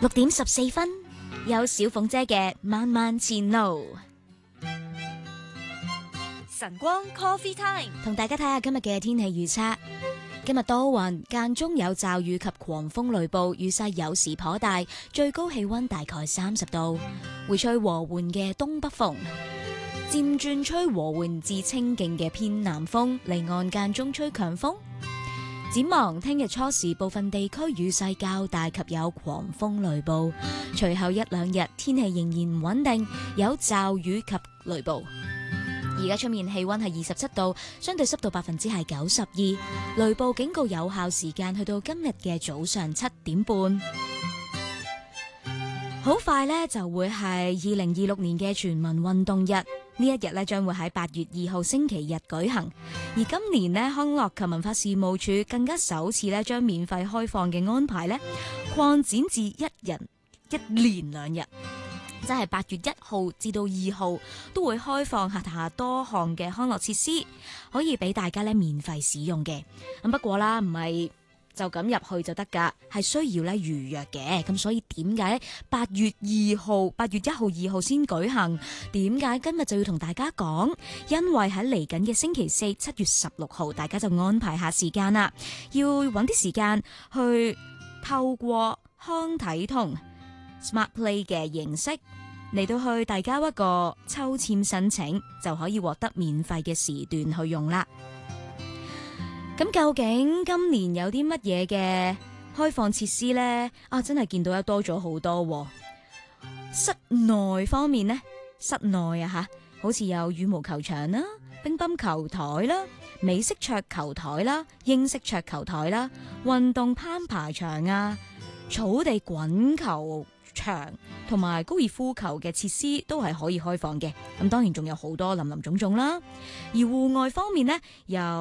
6:14，有小鳳姐嘅漫漫前路。 晨光 Coffee Time， 同大家睇下今日嘅天氣預測。今日多雲，間中有驟雨及狂風雷暴，雨勢有時頗大，最高氣溫大概30度，會吹和緩嘅東北風，漸轉吹和緩至清勁嘅偏南風，離岸間中吹強風。展望聽日初時部分地區雨勢較大及有狂風雷暴，隨後一兩日天氣仍然唔穩定，有驟雨及雷暴。而家出面氣溫係27度，相對濕度92%，雷暴警告有效時間去到今日嘅早上7點半。好快呢就會係2026年嘅全民運動日，呢一日呢將會喺8月2號星期日舉行。而今年呢，康樂及文化事務署更加首次呢將免費開放嘅安排呢擴展至一人一連2日。即係8月1號至到2號都會開放下多項嘅康樂設施，可以俾大家咧免費使用嘅。咁不過啦，唔係就咁入去就得噶，係需要咧預約嘅。咁所以點解8月1號、2號先舉行？點解今日就要同大家講？因為喺嚟緊嘅星期4、7月16號，大家就安排下時間啦，要揾啲時間去透過康體通Smart Play 嘅形式嚟到去遞交一個抽籤申請，就可以獲得免費嘅時段去用啦。咁究竟今年有啲乜嘢嘅開放設施呢？真係見到有多咗好多。室內方面呢，室內好似有羽毛球場啦、乒乓球台啦、美式桌球台啦、英式桌球台啦、運動攀爬場啊、草地滾球場同埋高爾夫球嘅設施都係可以開放嘅。咁當然仲有好多林林總總啦。而戶外方面呢，有